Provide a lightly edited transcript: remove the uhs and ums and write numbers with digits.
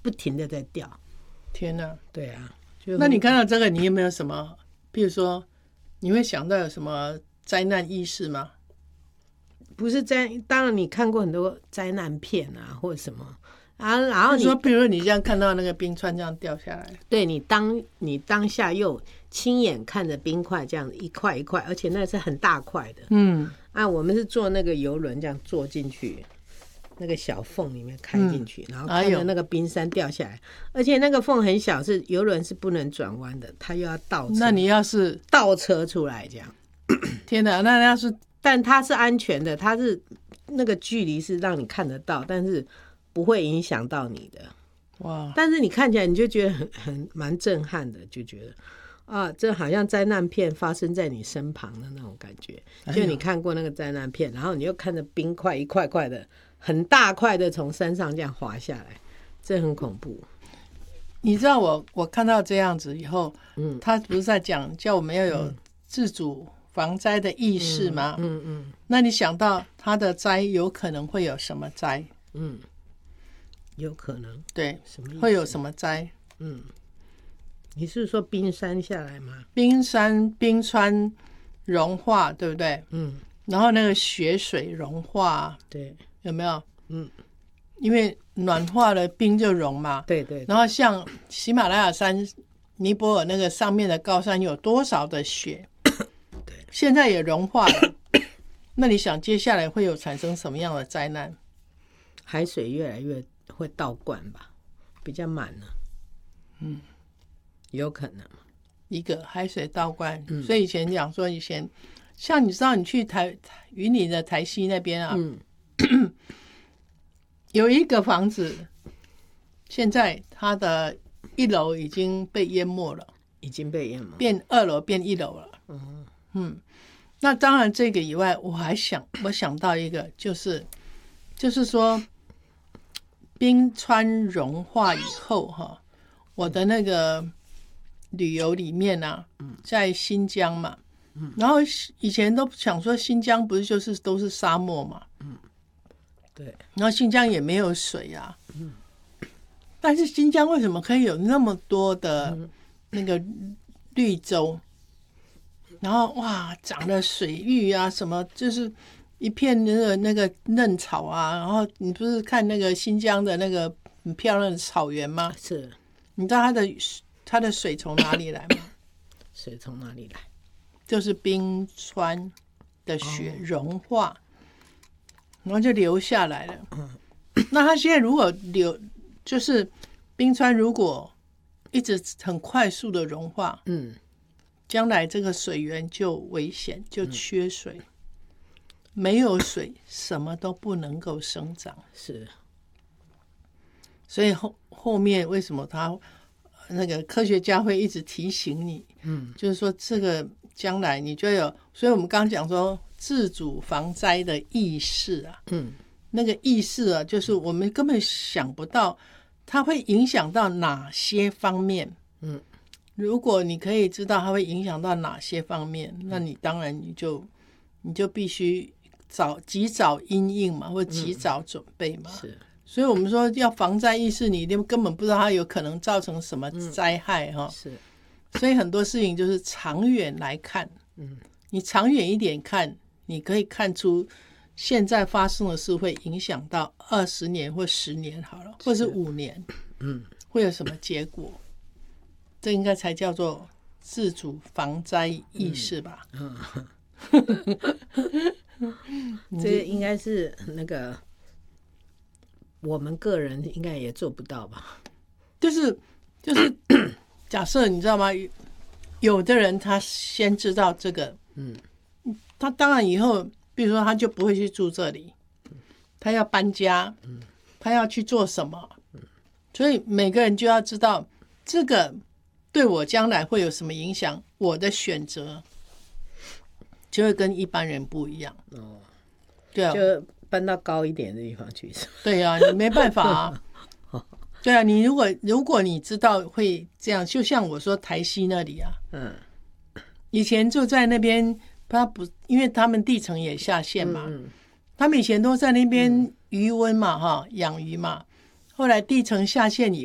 不停的在掉。 天哪！ 对啊， 那你看到这个，你有没有什么，比如说，你会想到有什么灾难意识吗？ 不是当然你看过很多灾难片啊，或者什么啊，然后你说，比如你这样看到那个冰川这样掉下来， 对你当下又亲眼看着冰块这样一块一块，而且那是很大块的。我们是坐那个游轮这样坐进去。那个小缝里面开进去，然后看着那个冰山掉下来，而且那个缝很小，是游轮是不能转弯的，它又要倒车。 那你要是倒车出来这样， 天哪！那要是， 但它是安全的，它是那个距离是让你看得到，但是不会影响到你的。 哇！ 但是你看起来你就觉得蛮震撼的，就觉得啊，这好像灾难片发生在你身旁的那种感觉。就你看过那个灾难片，然后你又看着冰块一块块的。很大块的从山上这样滑下来，这很恐怖。 你知道我看到这样子以后，他不是在讲叫我们要有自主防灾的意识吗？那你想到他的灾有可能会有什么灾？ 有可能。 对， 什么意思？ 会有什么灾？ 你是说冰山下来吗？ 冰川融化，对不对？然后那个雪水融化， 对。 有没有？因为暖化了冰就融嘛。 对对。 然后像喜马拉雅山、尼泊尔那个上面的高山有多少的雪？对，现在也融化了。那你想接下来会有产生什么样的灾难？ 海水越来越会倒灌吧，比较满了。有可能。 一个海水倒灌，所以以前讲说，以前像你知道，你去云林的台西那边啊。有一个房子，现在它的1楼已经被淹没了， 已经被淹没， 变2楼变1楼了。那当然这个以外，我想到一个，就是说冰川融化以后哈，我的那个旅游里面啊，在新疆嘛，然后以前都想说新疆不是都是沙漠嘛。 对， 然后新疆也没有水啊，但是新疆为什么可以有那么多的那个绿洲？然后哇，长了水域啊，什么就是一片那个嫩草啊。然后你不是看那个新疆的那个很漂亮的草原吗？ 是。 你知道它的水从哪里来吗？ 水从哪里来？就是冰川的雪融化。然后就流下来了。那它现在如果就是冰川如果一直很快速的融化，将来这个水源就危险，就缺水。没有水，什么都不能够生长。 是。 所以后面为什么他那个科学家会一直提醒你？就是说这个将来你就有，所以我们刚刚讲说。自主防灾的意识啊，那个意识啊，就是我们根本想不到它会影响到哪些方面。如果你可以知道它会影响到哪些方面，那你当然你就必须及早因应嘛，或及早准备嘛。是，所以我们说要防灾意识，你根本不知道它有可能造成什么灾害哈。是，所以很多事情就是长远来看，你长远一点看。你可以看出现在发生的事会影响到20年或10年好了，或是5年，会有什么结果？这应该才叫做自主防灾意识吧？ 这应该是那个我们个人应该也做不到吧？ 就是假设你知道吗？有的人他先知道这个，他当然以后，比如说他就不会去住这里，他要搬家，他要去做什么，所以每个人就要知道这个对我将来会有什么影响，我的选择就会跟一般人不一样。对啊， 就搬到高一点的地方去。 对啊，你没办法啊。对啊，你如果你知道会这样，就像我说台西那里啊，以前就在那边。因为他们地层也下陷嘛，他们以前都在那边渔温嘛，养鱼嘛，后来地层下陷以